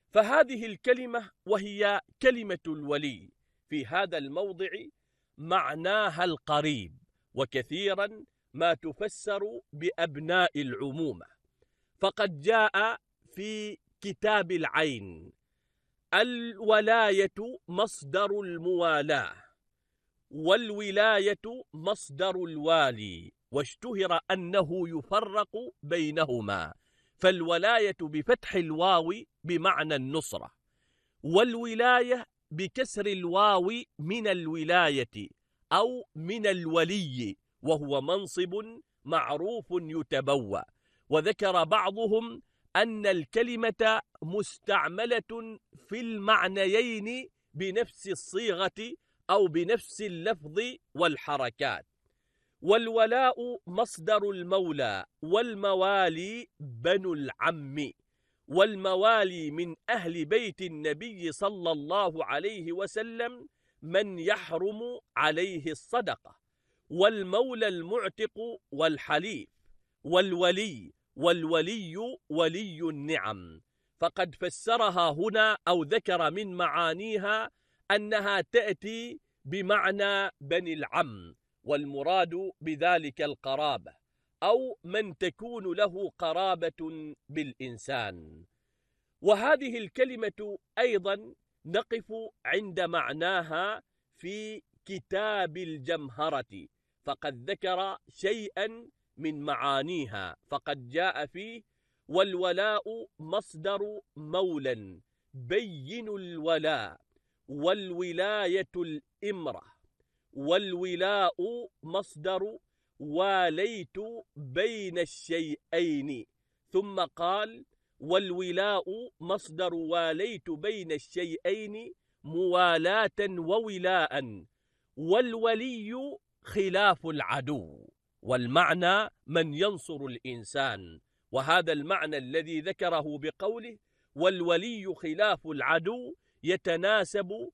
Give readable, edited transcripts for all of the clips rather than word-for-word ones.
فهذه الكلمة وهي كلمة الولي في هذا الموضع معناها القريب، وكثيرا ما تفسر بأبناء العمومة. فقد جاء في كتاب العين: الولاية مصدر الموالاة، والولاية مصدر الوالي، واشتهر أنه يفرق بينهما، فالولاية بفتح الواو بمعنى النصرة، والولاية بكسر الواو من الولاية أو من الولي، وهو منصب معروف يتبوى. وذكر بعضهم أن الكلمة مستعملة في المعنيين بنفس الصيغة أو بنفس اللفظ والحركات. والولاء مصدر المولى، والموالي بنو العم، والموالي من أهل بيت النبي صلى الله عليه وسلم من يحرم عليه الصدقة، والمولى المعتق والحليف، والولي ولي النعم. فقد فسرها هنا أو ذكر من معانيها أنها تأتي بمعنى بني العم، والمراد بذلك القرابة أو من تكون له قرابة بالإنسان. وهذه الكلمة أيضا نقف عند معناها في كتاب الجمهرة، فقد ذكر شيئا من معانيها، فقد جاء فيه: والولاء مصدر مولا بين الولاء، والولاية الإمرة، والولاء مصدر واليت بين الشيئين. ثم قال: والولاء مصدر واليت بين الشيئين موالاة وولاء، والولي خلاف العدو، والمعنى من ينصر الإنسان. وهذا المعنى الذي ذكره بقوله والولي خلاف العدو يتناسب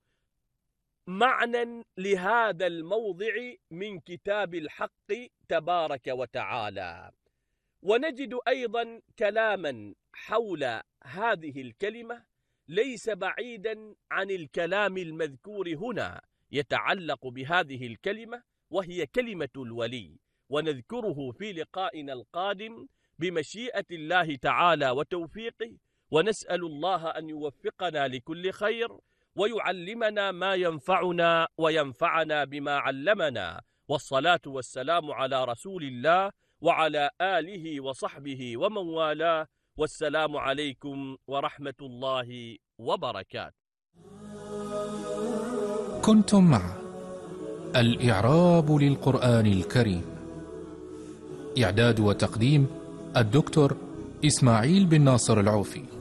معنى لهذا الموضع من كتاب الحق تبارك وتعالى. ونجد أيضا كلاما حول هذه الكلمة ليس بعيدا عن الكلام المذكور هنا يتعلق بهذه الكلمة، وهي كلمة الولي، ونذكره في لقائنا القادم بمشيئة الله تعالى وتوفيقه، ونسأل الله أن يوفقنا لكل خير ويعلمنا ما ينفعنا وينفعنا بما علمنا. والصلاة والسلام على رسول الله وعلى آله وصحبه ومن والاه، والسلام عليكم ورحمة الله وبركاته. كنتم مع الإعراب للقرآن الكريم، إعداد وتقديم الدكتور إسماعيل بن ناصر العوفي.